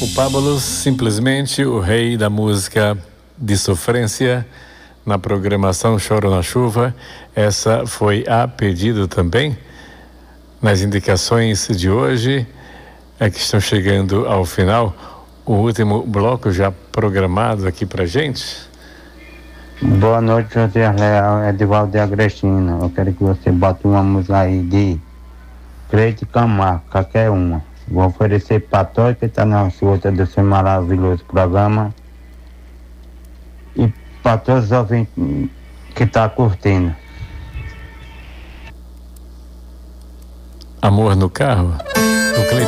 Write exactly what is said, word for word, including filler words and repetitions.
O Pablo, simplesmente o rei da música de sofrência na programação Choro na Chuva. Essa foi a pedido também. Nas indicações de hoje, é que estão chegando ao final, o último bloco já programado aqui pra gente. Boa noite, José Leal, Edivaldo de Agrestina. Eu quero que você bote uma música aí de Cleide Camargo, qualquer uma. Vou oferecer para todos que estão na escuta desse maravilhoso programa e para todos os ouvintes que estão curtindo. Amor no Carro, do Cleide.